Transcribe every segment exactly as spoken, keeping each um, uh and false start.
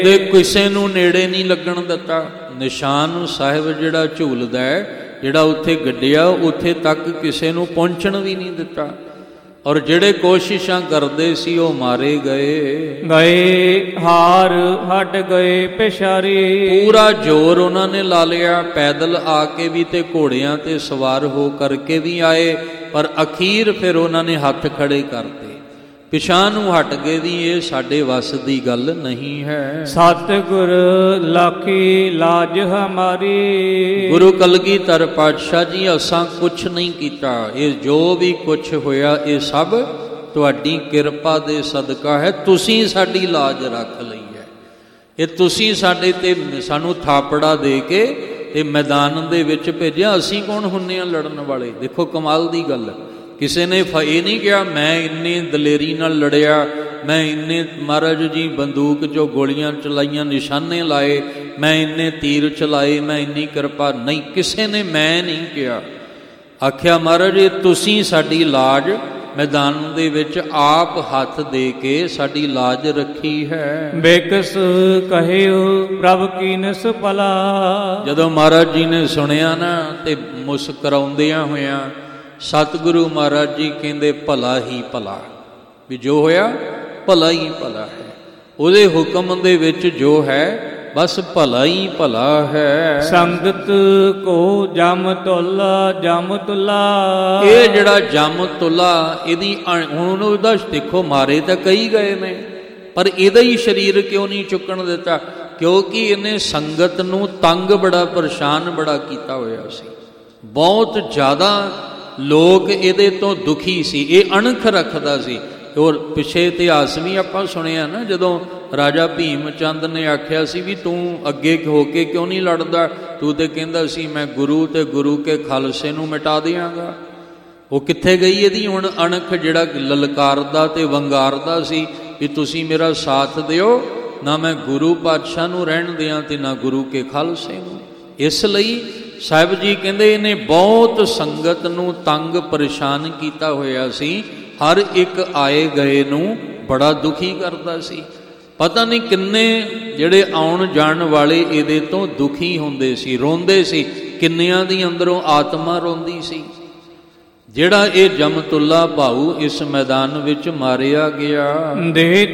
ਤੇ ਕਿਸੇ ਨੂੰ ਨੇੜੇ ਨਹੀਂ ਲੱਗਣ ਦਿੱਤਾ। ਨਿਸ਼ਾਨ ਸਾਹਿਬ ਜਿਹੜਾ ਝੂਲਦਾ ਹੈ, ਜਿਹੜਾ ਉੱਥੇ ਗੱਡਿਆ, ਉੱਥੇ ਤੱਕ ਕਿਸੇ ਨੂੰ ਪਹੁੰਚਣ ਵੀ ਨਹੀਂ ਦਿੱਤਾ। ਔਰ ਜਿਹੜੇ ਕੋਸ਼ਿਸ਼ਾਂ ਕਰਦੇ ਸੀ ਉਹ ਮਾਰੇ ਗਏ ਗਏ ਹਾਰ ਹਟ ਗਏ ਪਿਛਾਰੀ। ਪੂਰਾ ਜ਼ੋਰ ਉਹਨਾਂ ਨੇ ਲਾ ਲਿਆ, ਪੈਦਲ ਆ ਕੇ ਵੀ ਤੇ ਘੋੜਿਆਂ ਤੇ ਸਵਾਰ ਹੋ ਕਰਕੇ ਵੀ ਆਏ, ਪਰ ਅਖੀਰ ਫਿਰ ਉਹਨਾਂ ਨੇ ਹੱਥ ਖੜੇ ਕਰਤੇ, ਪਿਛਾਂ ਨੂੰ ਹਟ ਗਏ ਵੀ ਇਹ ਸਾਡੇ ਵੱਸ ਦੀ ਗੱਲ ਨਹੀਂ ਹੈ। ਸਤਿਗੁਰ ਲਾਖੀ ਲਾਜ ਹਮਾਰੀ। ਗੁਰੂ ਕਲਗੀਧਰ ਪਾਤਸ਼ਾਹ ਜੀ, ਅਸਾਂ ਕੁਛ ਨਹੀਂ ਕੀਤਾ, ਇਹ ਜੋ ਵੀ ਕੁਛ ਹੋਇਆ ਇਹ ਸਭ ਤੁਹਾਡੀ ਕਿਰਪਾ ਦੇ ਸਦਕਾ ਹੈ। ਤੁਸੀਂ ਸਾਡੀ ਲਾਜ ਰੱਖ ਲਈ ਹੈ, ਇਹ ਤੁਸੀਂ ਸਾਡੇ ਤੇ ਸਾਨੂੰ ਥਾਪੜਾ ਦੇ ਕੇ ਤੇ ਮੈਦਾਨ ਦੇ ਵਿੱਚ ਭੇਜਿਆ। ਅਸੀਂ ਕੌਣ ਹੁੰਦੇ ਹਾਂ ਲੜਨ ਵਾਲੇ? ਦੇਖੋ ਕਮਾਲ ਦੀ ਗੱਲ ਹੈ। ਕਿਸੇ ਨੇ ਇਹ ਨਹੀਂ ਕਿਹਾ ਮੈਂ ਇੰਨੀ ਦਲੇਰੀ ਨਾਲ ਲੜਿਆ, ਮੈਂ ਇੰਨੇ ਮਹਾਰਾਜ ਜੀ ਬੰਦੂਕ 'ਚੋਂ ਗੋਲੀਆਂ ਚਲਾਈਆਂ, ਨਿਸ਼ਾਨੇ ਲਾਏ, ਮੈਂ ਇੰਨੇ ਤੀਰ ਚਲਾਏ, ਮੈਂ ਇੰਨੀ ਕਿਰਪਾ ਨਹੀਂ, ਕਿਸੇ ਨੇ ਮੈਂ ਨਹੀਂ ਕਿਹਾ। ਆਖਿਆ ਮਹਾਰਾਜ ਇਹ ਤੁਸੀਂ ਸਾਡੀ ਲਾਜ ਮੈਦਾਨ ਦੇ ਵਿੱਚ ਆਪ ਹੱਥ ਦੇ ਕੇ ਸਾਡੀ ਲਾਜ ਰੱਖੀ ਹੈ। ਬੇਕਸ ਕਹਿਓ ਪ੍ਰਭ ਕੀਨਸ ਭਲਾ। ਜਦੋਂ ਮਹਾਰਾਜ ਜੀ ਨੇ ਸੁਣਿਆ ਨਾ ਤੇ ਮੁਸਕਰਾਉਂਦਿਆਂ ਹੋਇਆਂ ਸਤਿਗੁਰੂ ਮਹਾਰਾਜ ਜੀ ਕਹਿੰਦੇ ਭਲਾ ਹੀ ਭਲਾ, ਵੀ ਜੋ ਹੋਇਆ ਭਲਾ ਹੀ ਭਲਾ ਹੈ। ਉਹਦੇ ਹੁਕਮ ਦੇ ਵਿੱਚ ਜੋ ਹੈ ਬਸ ਭਲਾ ਹੀ ਭਲਾ ਹੈ। ਸੰਗਤ ਕੋ ਜਮ ਤੁਲਾ ਜਮ ਤੁਲਾ। ਇਹ ਜਿਹੜਾ ਜਮ ਤੁਲਾ, ਇਹਦੀ ਹੁਣ ਉਹਦਾ ਦੇਖੋ ਮਾਰੇ ਤਾਂ ਕਈ ਗਏ ਨੇ, ਪਰ ਇਹਦਾ ਹੀ ਸਰੀਰ ਕਿਉਂ ਨਹੀਂ ਚੁੱਕਣ ਦਿੱਤਾ? ਕਿਉਂਕਿ ਇਹਨੇ ਸੰਗਤ ਨੂੰ ਤੰਗ ਬੜਾ, ਪਰੇਸ਼ਾਨ ਬੜਾ ਕੀਤਾ ਹੋਇਆ ਸੀ। ਬਹੁਤ ਜ਼ਿਆਦਾ ਲੋਕ ਇਹਦੇ ਤੋਂ ਦੁਖੀ ਸੀ। ਇਹ ਅਣਖ ਰੱਖਦਾ ਸੀ। ਔਰ ਪਿਛੇ ਇਤਿਹਾਸ ਵੀ ਆਪਾਂ ਸੁਣਿਆ ਨਾ, ਜਦੋਂ ਰਾਜਾ ਭੀਮ ਚੰਦ ਨੇ ਆਖਿਆ ਸੀ ਵੀ ਤੂੰ ਅੱਗੇ ਹੋ ਕੇ ਕਿਉਂ ਨਹੀਂ ਲੜਦਾ, ਤੂੰ ਤੇ ਕਹਿੰਦਾ ਸੀ ਮੈਂ ਗੁਰੂ ਤੇ ਗੁਰੂ ਕੇ ਖਾਲਸੇ ਨੂੰ ਮਿਟਾ ਦਿਆਂਗਾ। ਉਹ ਕਿੱਥੇ ਗਈ ਇਹਦੀ ਹੁਣ ਅਣਖ? ਜਿਹੜਾ ਲਲਕਾਰਦਾ ਤੇ ਵੰਗਾਰਦਾ ਸੀ ਵੀ ਤੁਸੀਂ ਮੇਰਾ ਸਾਥ ਦਿਓ, ਨਾ ਮੈਂ ਗੁਰੂ ਪਾਤਸ਼ਾਹ ਨੂੰ ਰਹਿਣ ਦਿਆਂ ਤੇ ਨਾ ਗੁਰੂ ਕੇ ਖਾਲਸੇ ਨੂੰ। ਇਸ ਲਈ ਸਾਹਿਬ ਜੀ ਕਹਿੰਦੇ ਇਹਨੇ ਬਹੁਤ ਸੰਗਤ ਨੂੰ ਤੰਗ ਪਰੇਸ਼ਾਨ ਕੀਤਾ ਹੋਇਆ ਸੀ। ਹਰ ਇੱਕ ਆਏ ਗਏ ਨੂੰ ਬੜਾ ਦੁਖੀ ਕਰਦਾ ਸੀ। ਪਤਾ ਨਹੀਂ ਕਿੰਨੇ ਜਿਹੜੇ ਆਉਣ ਜਾਣ ਵਾਲੇ ਇਹਦੇ ਤੋਂ ਦੁਖੀ ਹੁੰਦੇ ਸੀ, ਰੋਂਦੇ ਸੀ। ਕਿੰਨਿਆਂ ਦੀ ਅੰਦਰੋਂ ਆਤਮਾ ਰੋਂਦੀ ਸੀ। ਜਿਹੜਾ ਇਹ ਜਮਤੁੱਲਾ ਭਾਊ ਇਸ ਮੈਦਾਨ ਵਿੱਚ ਮਾਰਿਆ ਗਿਆ। ਦੇਤ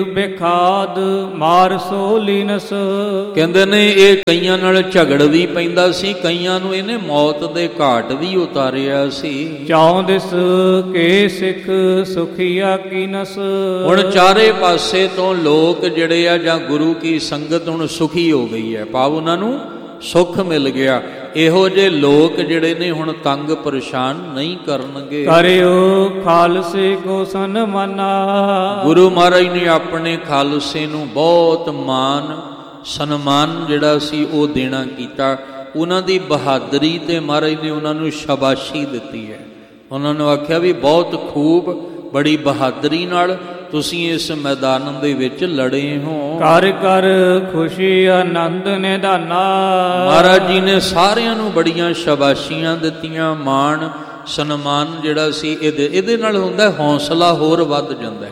ਬੇਖਾਦ ਮਾਰ ਸੋ ਲੀਨਸ। ਕਹਿੰਦੇ ਨੇ ਇਹ ਕਈਆਂ ਨਾਲ ਝਗੜ ਵੀ ਪੈਂਦਾ ਸੀ, ਕਈਆਂ ਨੂੰ ਇਹਨੇ ਮੌਤ ਦੇ ਘਾਟ ਵੀ ਉਤਾਰਿਆ ਸੀ। ਚੌਂਦਿਸ ਕੇ ਸਿੱਖ ਸੁਖੀਆ ਕੀਨਸ। ਹੁਣ ਚਾਰੇ ਪਾਸੇ ਤੋਂ ਲੋਕ ਜਿਹੜੇ ਆ ਜਾਂ ਗੁਰੂ ਕੀ ਸੰਗਤ ਹੁਣ ਸੁਖੀ ਹੋ ਗਈ ਹੈ, ਭਾਵ ਉਹਨਾਂ ਨੂੰ ਸੁੱਖ ਮਿਲ ਗਿਆ। ਇਹੋ ਜਿਹੇ ਲੋਕ ਜਿਹੜੇ ਨੇ ਹੁਣ ਤੰਗ ਪਰੇਸ਼ਾਨ ਨਹੀਂ ਕਰਨਗੇ। ਕਰਿਓ ਖਾਲਸੇ ਕੋ ਸਨਮਾਨਾ। ਗੁਰੂ ਮਹਾਰਾਜ ਨੇ ਆਪਣੇ ਖਾਲਸੇ ਨੂੰ ਬਹੁਤ ਮਾਨ ਸਨਮਾਨ ਜਿਹੜਾ ਸੀ ਉਹ ਦੇਣਾ ਕੀਤਾ। ਉਹਨਾਂ ਦੀ ਬਹਾਦਰੀ ਤੇ ਮਹਾਰਾਜ ਨੇ ਉਹਨਾਂ ਨੂੰ ਸ਼ਾਬਾਸ਼ੀ ਦਿੱਤੀ ਹੈ। ਉਹਨਾਂ ਨੂੰ ਆਖਿਆ ਵੀ ਬਹੁਤ ਖੂਬ, ਬੜੀ ਬਹਾਦਰੀ ਨਾਲ ਤੁਸੀਂ ਇਸ ਮੈਦਾਨ ਦੇ ਵਿੱਚ ਲੜੇ ਹੋ। ਕਰ ਕਰ ਖੁਸ਼ੀ ਆਨੰਦ ਨਿਧਾਨਾ। ਮਹਾਰਾਜ ਜੀ ਨੇ ਸਾਰਿਆਂ ਨੂੰ ਬੜੀਆਂ ਸ਼ਾਬਾਸ਼ੀਆਂ ਦਿੱਤੀਆਂ, ਮਾਣ ਸਨਮਾਨ ਜਿਹੜਾ ਸੀ ਇਹਦੇ ਇਹਦੇ ਨਾਲ ਹੁੰਦਾ ਹੌਸਲਾ ਹੋਰ ਵੱਧ ਜਾਂਦਾ ਹੈ।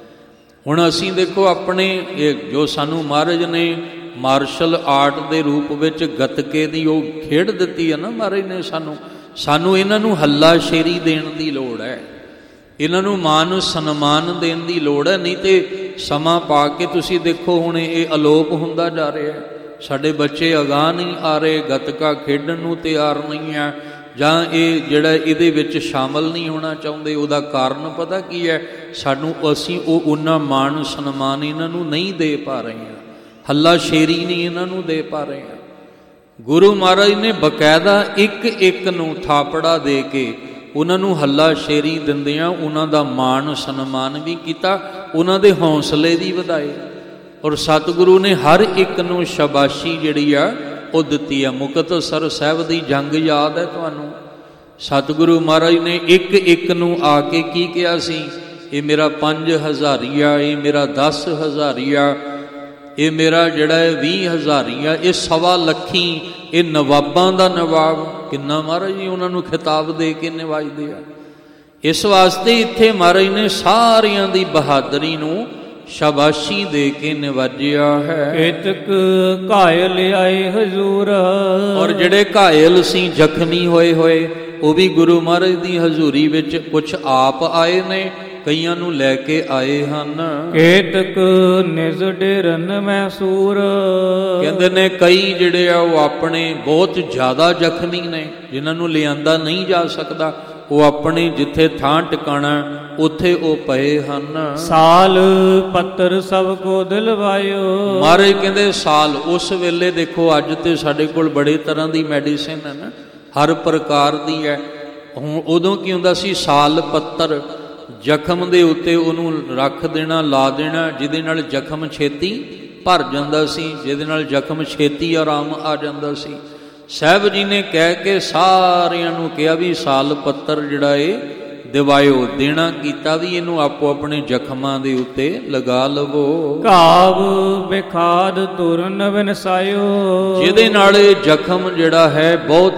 ਹੁਣ ਅਸੀਂ ਦੇਖੋ ਆਪਣੇ ਇਹ ਜੋ ਸਾਨੂੰ ਮਹਾਰਾਜ ਨੇ ਮਾਰਸ਼ਲ ਆਰਟ ਦੇ ਰੂਪ ਵਿੱਚ ਗੱਤਕੇ ਦੀ ਉਹ ਖੇਡ ਦਿੱਤੀ ਹੈ ਨਾ ਮਹਾਰਾਜ ਨੇ ਸਾਨੂੰ, ਸਾਨੂੰ ਇਹਨਾਂ ਨੂੰ ਹੱਲਾ ਸ਼ੇਰੀ ਦੇਣ ਦੀ ਲੋੜ ਹੈ, ਇਹਨਾਂ ਨੂੰ ਮਾਨ ਸਨਮਾਨ ਦੇਣ ਦੀ ਲੋੜ ਹੈ। ਨਹੀਂ ਤੇ ਸਮਾਂ ਪਾ ਕੇ ਤੁਸੀਂ ਦੇਖੋ ਹੁਣ ਇਹ ਅਲੋਪ ਹੁੰਦਾ ਜਾ ਰਿਹਾ। ਸਾਡੇ ਬੱਚੇ ਅਗਾਂਹ ਨਹੀਂ ਆ ਰਹੇ, ਗੱਤਕਾ ਖੇਡਣ ਨੂੰ ਤਿਆਰ ਨਹੀਂ ਆ, ਜਾਂ ਇਹ ਜਿਹੜਾ ਇਹਦੇ ਵਿੱਚ ਸ਼ਾਮਲ ਨਹੀਂ ਹੋਣਾ ਚਾਹੁੰਦੇ। ਉਹਦਾ ਕਾਰਨ ਪਤਾ ਕੀ ਹੈ? ਸਾਨੂੰ ਅਸੀਂ ਉਹ ਉਹਨਾਂ ਮਾਣ ਸਨਮਾਨ ਇਹਨਾਂ ਨੂੰ ਨਹੀਂ ਦੇ ਪਾ ਰਹੇ ਹਾਂ, ਹੱਲਾ ਸ਼ੇਰੀ ਨਹੀਂ ਇਹਨਾਂ ਨੂੰ ਦੇ ਪਾ ਰਹੇ ਹਾਂ। ਗੁਰੂ ਮਹਾਰਾਜ ਨੇ ਬਕਾਇਦਾ ਇੱਕ ਇੱਕ ਨੂੰ ਥਾਪੜਾ ਦੇ ਕੇ ਉਹਨਾਂ ਨੂੰ ਹੱਲਾ ਸ਼ੇਰੀ ਦਿੰਦਿਆਂ ਉਹਨਾਂ ਦਾ ਮਾਣ ਸਨਮਾਨ ਵੀ ਕੀਤਾ, ਉਹਨਾਂ ਦੇ ਹੌਸਲੇ ਵੀ ਵਧਾਏ। ਔਰ ਸਤਿਗੁਰੂ ਨੇ ਹਰ ਇੱਕ ਨੂੰ ਸ਼ਾਬਾਸ਼ੀ ਜਿਹੜੀ ਆ ਉਹ ਦਿੱਤੀ ਆ। ਮੁਕਤਸਰ ਸਾਹਿਬ ਦੀ ਜੰਗ ਯਾਦ ਹੈ ਤੁਹਾਨੂੰ? ਸਤਿਗੁਰੂ ਮਹਾਰਾਜ ਨੇ ਇੱਕ ਇੱਕ ਨੂੰ ਆ ਕੇ ਕੀ ਕਿਹਾ ਸੀ? ਇਹ ਮੇਰਾ ਪੰਜ ਹਜ਼ਾਰੀਆ, ਇਹ ਮੇਰਾ ਦਸ ਹਜ਼ਾਰੀਆ, ਇਹ ਮੇਰਾ ਜਿਹੜਾ ਹੈ ਵੀਹ ਹਜ਼ਾਰੀਆ, ਇਹ ਸਵਾ ਲੱਖੀ, ਇਹ ਨਵਾਬਾਂ ਦਾ ਨਵਾਬ। ਕਿੰਨਾ ਮਹਾਰਾਜ ਜੀ ਉਹਨਾਂ ਨੂੰ ਖਿਤਾਬ ਦੇ ਕੇ ਨਿਵਾਜਦੇ ਆ। ਇਸ ਵਾਸਤੇ ਇੱਥੇ ਮਹਾਰਾਜ ਨੇ ਸਾਰਿਆਂ ਦੀ ਬਹਾਦਰੀ ਨੂੰ ਸ਼ਾਬਾਸ਼ੀ ਦੇ ਕੇ ਨਿਵਾਜਿਆ ਹੈ। ਕੇਤਕ ਘਾਇਲ ਆਏ ਹਜ਼ੂਰ, ਔਰ ਜਿਹੜੇ ਘਾਇਲ ਸੀ, ਜ਼ਖਮੀ ਹੋਏ ਹੋਏ, ਉਹ ਵੀ ਗੁਰੂ ਮਹਾਰਾਜ ਦੀ ਹਜ਼ੂਰੀ ਵਿੱਚ ਕੁਛ ਆਪ ਆਏ ਨੇ, ਕਈਆਂ ਨੂੰ ਲੈ ਕੇ ਆਏ ਹਨ। ਕੇਤਕ ਨਿਜ ਡੇਰਨ ਮੈਂ ਸੂਰ, ਕਹਿੰਦੇ ਨੇ ਕਈ ਜਿਹੜੇ ਆ ਉਹ ਆਪਣੇ ਬਹੁਤ ਜ਼ਿਆਦਾ ਜ਼ਖਮੀ ਨੇ, ਜਿਨ੍ਹਾਂ ਨੂੰ ਲਿਆਂਦਾ ਨਹੀਂ ਜਾ ਸਕਦਾ, ਉਹ ਆਪਣੇ ਜਿੱਥੇ ਥਾਂ ਟਿਕਾਣਾ ਉੱਥੇ ਉਹ ਪਏ ਹਨ। ਸਾਲ ਪੱਤਰ ਸਭ ਕੋ ਦਿਲਵਾਇਓ, ਮਹਾਰਾਜ ਕਹਿੰਦੇ ਸਾਲ, ਉਸ ਵੇਲੇ ਦੇਖੋ ਅੱਜ ਤੇ ਸਾਡੇ ਕੋਲ ਬੜੇ ਤਰ੍ਹਾਂ ਦੀ ਮੈਡੀਸਿਨ ਹੈ ਨਾ, ਹਰ ਪ੍ਰਕਾਰ ਦੀ ਹੈ। ਹੁਣ ਉਦੋਂ ਕੀ ਹੁੰਦਾ ਸੀ, ਸਾਲ ਪੱਤਰ ਜ਼ਖਮ ਦੇ ਉੱਤੇ ਉਹਨੂੰ ਰੱਖ ਦੇਣਾ, ਲਾ ਦੇਣਾ, ਜਿਹਦੇ ਨਾਲ ਜ਼ਖਮ ਛੇਤੀ ਭਰ ਜਾਂਦਾ ਸੀ, ਜਿਹਦੇ ਨਾਲ ਜ਼ਖਮ ਛੇਤੀ ਆਰਾਮ ਆ ਜਾਂਦਾ ਸੀ। ਸਾਹਿਬ ਜੀ ਨੇ ਕਹਿ ਕੇ ਸਾਰਿਆਂ ਨੂੰ ਕਿਹਾ ਵੀ ਸਾਲ ਪੱਤਰ ਜਿਹੜਾ ਇਹ ਦਿਵਾਇਓ, ਦੇਣਾ ਕੀਤਾ ਵੀ ਇਹਨੂੰ ਆਪੋ ਆਪਣੇ ਜ਼ਖਮਾਂ ਦੇ ਉੱਤੇ ਲਗਾ ਲਵੋ। ਘਾਵ ਬਿਖਾਦ ਤੁਰਨ ਵਿਨਸਾਇਓ, ਜਿਹਦੇ ਨਾਲ ਇਹ ਜ਼ਖਮ ਜਿਹੜਾ ਹੈ ਬਹੁਤ